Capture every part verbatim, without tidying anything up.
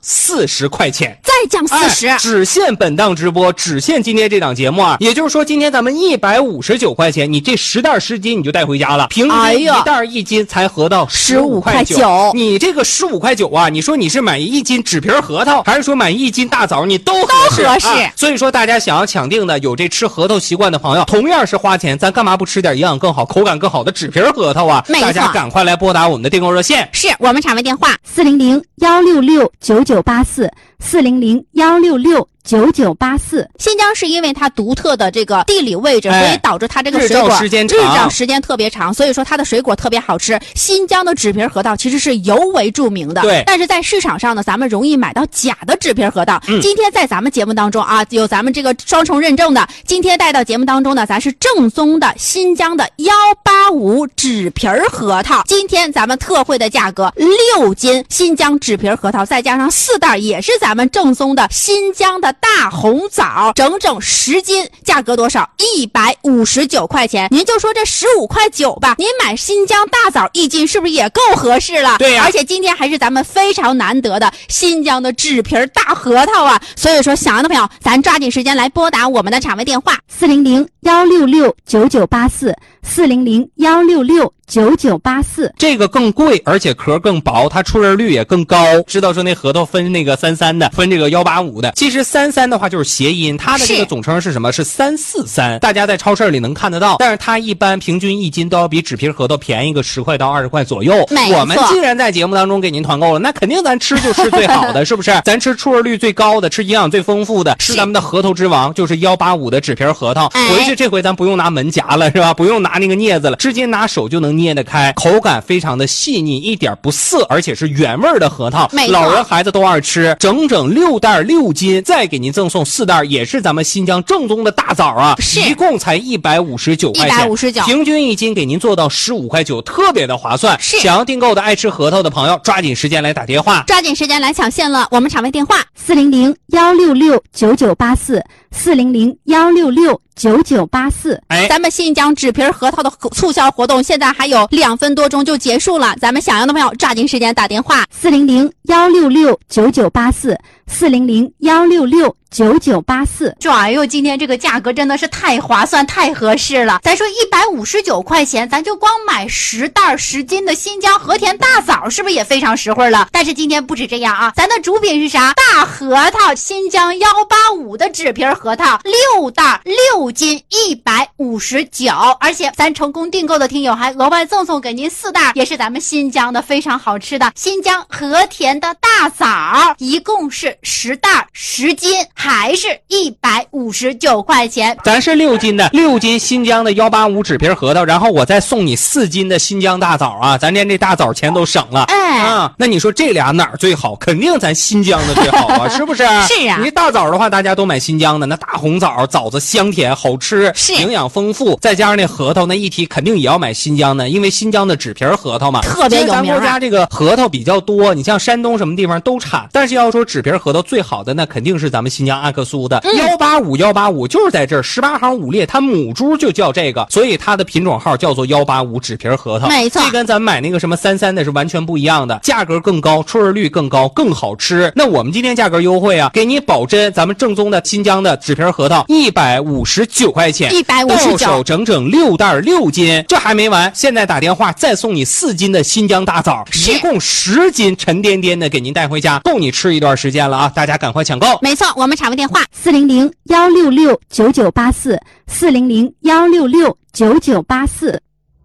四十块钱， 再降四十、 哎，只限本档直播，只限今天这档节目啊。也就是说，今天咱们一百五十九块钱，你这十袋湿巾你就带回家了，平均一袋一斤才合到十五块九。你这个十五块九啊，你说你是买一斤纸皮核桃，还是说买一斤大枣，你都合适。 都合适、 啊。所以说，大家想要抢定的，有这吃核桃习惯的朋友，同样是花钱，咱干嘛不吃点营养更好、口感更好的纸皮核桃啊？ 没错， 大家赶快来拨打我们的订购热线， 是我们场位电话四零零幺六六九九八四四零零幺六六九九八四。 新疆是因为它独特的这个地理位置， 哎、 所以导致它这个水果日照时间长， 日照时间特别长，所以说它的水果特别好吃。新疆的纸皮核桃其实是尤为著名的， 对。 但是在市场上呢，咱们容易买到假的纸皮核桃。嗯、今天在咱们节目当中啊，有咱们这个双重认证的，今天带到节目当中呢，咱是正宗的新疆的幺八五纸皮核桃。今天咱们特惠的价格，六斤新疆纸皮核桃，再加上四袋也是咱们正宗的新疆的大红枣，整整十斤，价格多少？一百五十九块钱。您就说这十五块九吧，您买新疆大枣一斤是不是也够合适了？ 对呀、啊。 而且今天还是咱们非常难得的新疆的纸皮大核桃啊！所以说，想要的朋友，咱抓紧时间来拨打我们的场位电话四零零幺六六九九八四四零零幺六六九九八四。 这个更贵，而且壳更薄，它出刃率也更高。知道说那核桃分那个三三的，分这个幺八五的。其实三三的话就是谐音，它的这个总称是什么？是三四三。大家在超市里能看得到，但是它一般平均一斤都要比纸皮核桃便宜个十块到二十块左右。我们既然在节目当中给您团购了，那肯定咱吃就吃最好的，是不是？咱吃出刃率最高的，吃营养最丰富的，吃咱们的核桃之王，就是幺八五的纸皮核桃。 哎、 回去这回咱不用拿门夹了，是吧？不用拿那个镊子了，直接拿手就能捏得开，口感非常的细腻，一点不涩，而且是原味的核桃，老人孩子都爱吃。整整六袋六斤，再给您赠送四袋，也是咱们新疆正宗的大枣啊，一共才一百五十九块钱，一百五十九，平均一斤给您做到十五块九，特别的划算。 是， 想要订购的爱吃核桃的朋友，抓紧时间来打电话， 抓紧时间来抢线了。我们场位电话四零零幺六六九九八四四零零幺六六九九八四。 哎， 咱们新疆纸皮核桃的促销活动现在还有两分多钟就结束了，咱们想要的朋友抓紧时间打电话四零零幺六六九九八四四零零幺六六九九八四。 哎呦，今天这个价格真的是太划算太合适了。咱说一百五十九块钱，咱就光买十袋十斤的新疆和田大枣，是不是也非常实惠了？但是今天不止这样啊，咱的主品是啥？大核桃，新疆幺八五的纸皮核桃，六袋六斤一百五十九，而且咱成功订购的听友还额外赠送给您四袋，也是咱们新疆的非常好吃的新疆和田的大枣，一共是十袋十斤，还是一百五十九块钱。 咱是六斤的，六斤新疆的幺八五纸皮核桃，然后我再送你四斤的新疆大枣啊，咱连这大枣钱都省了。 哎啊，那你说这俩哪儿最好？肯定咱新疆的最好啊，是不是？ 是啊。 你大枣的话，大家都买新疆的，那大红枣，枣子香甜好吃， 是营养丰富，再加上那核桃，那一提肯定也要买新疆的，因为新疆的纸皮核桃嘛， 特别有名、啊。 咱国家这个核桃比较多，你像山东什么地方都产，但是要说纸皮核桃最好的，那肯定是咱们新疆阿克苏的幺八五幺八五，就是在这儿十八行五列，它母猪就叫这个，所以它的品种号叫做幺八五纸皮核桃。 没错， 这跟咱买那个什么三三的是完全不一样的，价格更高，出刃率更高，更好吃。那我们今天价格优惠啊，给你保真咱们正宗的新疆的纸皮核桃一百五十九块钱， 一百五十九， 到手整整六袋六斤。这还没完，现在打电话再送你四斤的新疆大枣，一共十斤沉甸甸的给您带回家，够你吃一段时间了啊！大家赶快抢购。 没错，我们场位电话四零零幺六六九九八四四零零幺六六九九八四。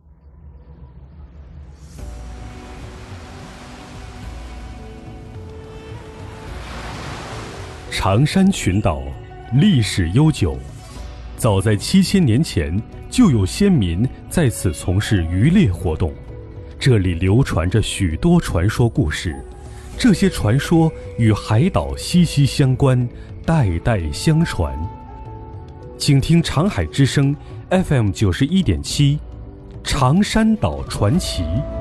长山群岛历史悠久，早在七千年前就有先民在此从事渔猎活动，这里流传着许多传说故事，这些传说与海岛息息相关，代代相传。请听长海之声 F M 九十一点七，长山岛传奇。